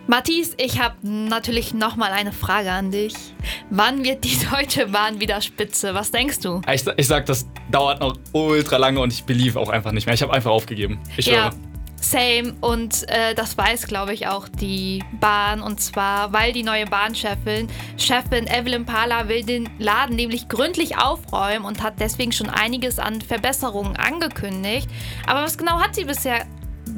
Matthias, ich habe natürlich nochmal eine Frage an dich. Wann wird die Deutsche Bahn wieder spitze? Was denkst du? Ich sag, das dauert noch ultra lange und ich believe auch einfach nicht mehr. Ich habe einfach aufgegeben. Ich Ja, höre. same. Und das weiß, glaube ich, auch die Bahn. Und zwar, weil die neue Bahnchefin, Chefin Evelyn Pahler, will den Laden nämlich gründlich aufräumen und hat deswegen schon einiges an Verbesserungen angekündigt. Aber was genau hat sie bisher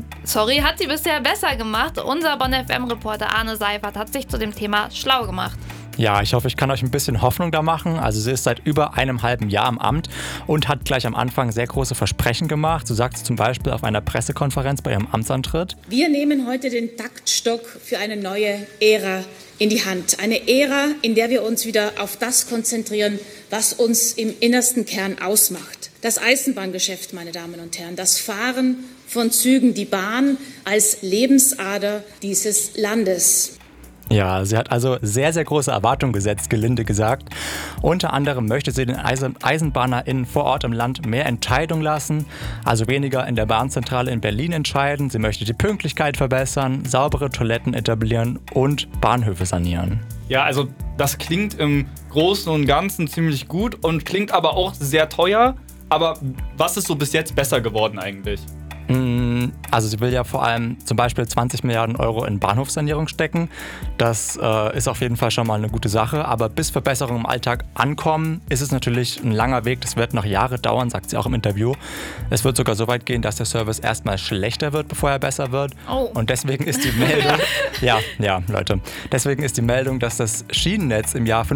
besser gemacht? Unser Bonn FM-Reporter Arne Seifert hat sich zu dem Thema schlau gemacht. Ja, ich hoffe, ich kann euch ein bisschen Hoffnung da machen. Also sie ist seit über einem halben Jahr im Amt und hat gleich am Anfang sehr große Versprechen gemacht. So sagt sie zum Beispiel auf einer Pressekonferenz bei ihrem Amtsantritt: Wir nehmen heute den Taktstock für eine neue Ära in die Hand. Eine Ära, in der wir uns wieder auf das konzentrieren, was uns im innersten Kern ausmacht. Das Eisenbahngeschäft, meine Damen und Herren, das Fahren von Zügen, die Bahn als Lebensader dieses Landes. Ja, sie hat also sehr, sehr große Erwartungen gesetzt, gelinde gesagt. Unter anderem möchte sie den EisenbahnerInnen vor Ort im Land mehr Entscheidung lassen, also weniger in der Bahnzentrale in Berlin entscheiden. Sie möchte die Pünktlichkeit verbessern, saubere Toiletten etablieren und Bahnhöfe sanieren. Ja, also das klingt im Großen und Ganzen ziemlich gut und klingt aber auch sehr teuer. Aber was ist so bis jetzt besser geworden eigentlich? Also sie will ja vor allem zum Beispiel 20 Milliarden Euro in Bahnhofssanierung stecken. Das ist auf jeden Fall schon mal eine gute Sache. Aber bis Verbesserungen im Alltag ankommen, ist es natürlich ein langer Weg. Das wird noch Jahre dauern, sagt sie auch im Interview. Es wird sogar so weit gehen, dass der Service erstmal schlechter wird, bevor er besser wird. Oh. Und deswegen ist die Meldung, Leute, deswegen ist die Meldung, dass das Schienennetz im Jahr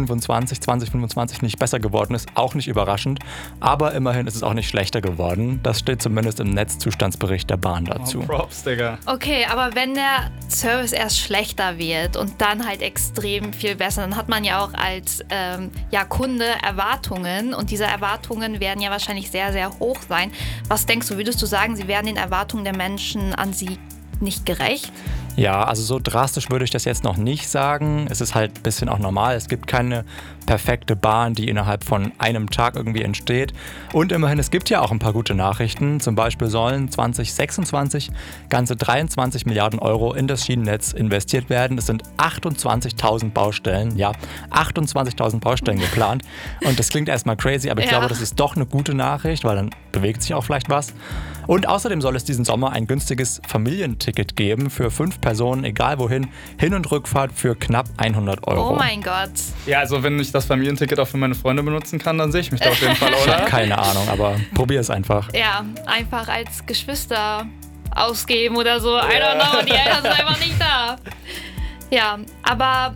2025 nicht besser geworden ist, auch nicht überraschend. Aber immerhin ist es auch nicht schlechter geworden. Das steht zumindest im Netzzustandsbericht der Bahn dazu. Oh, Props, Digga. Okay, aber wenn der Service erst schlechter wird und dann halt extrem viel besser, dann hat man ja auch als Kunde Erwartungen und diese Erwartungen werden ja wahrscheinlich sehr, sehr hoch sein. Was denkst du, würdest du sagen, sie werden den Erwartungen der Menschen an sie nicht gerecht? Ja, also so drastisch würde ich das jetzt noch nicht sagen. Es ist halt ein bisschen auch normal. Es gibt keine perfekte Bahn, die innerhalb von einem Tag irgendwie entsteht. Und immerhin, es gibt ja auch ein paar gute Nachrichten. Zum Beispiel sollen 2026 ganze 23 Milliarden Euro in das Schienennetz investiert werden. Es sind 28.000 Baustellen. Ja, 28.000 Baustellen geplant. Und das klingt erstmal crazy, aber ich glaube, das ist doch eine gute Nachricht, weil dann bewegt sich auch vielleicht was. Und außerdem soll es diesen Sommer ein günstiges Familienticket geben für 5 Personen, egal wohin, Hin- und Rückfahrt für knapp 100 Euro. Oh mein Gott. Ja, also wenn ich das Familienticket auch für meine Freunde benutzen kann, dann sehe ich mich da auf jeden Fall, Ich oder? habe keine Ahnung, aber probier es einfach. Ja, einfach als Geschwister ausgeben oder so. I don't know, die Eltern sind einfach nicht da. Ja, aber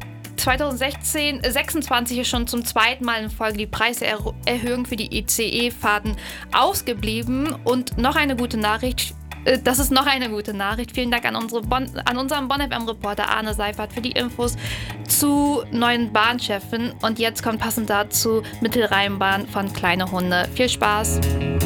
2026 ist schon zum zweiten Mal in Folge die Preiserhöhung für die ICE-Fahrten ausgeblieben. Und noch eine gute Nachricht. Das ist noch eine gute Nachricht. Vielen Dank an unseren Bonn FM-Reporter Arne Seifert für die Infos zu neuen Bahnchefin. Und jetzt kommt passend dazu Mittelrheinbahn von Kleine Hunde. Viel Spaß!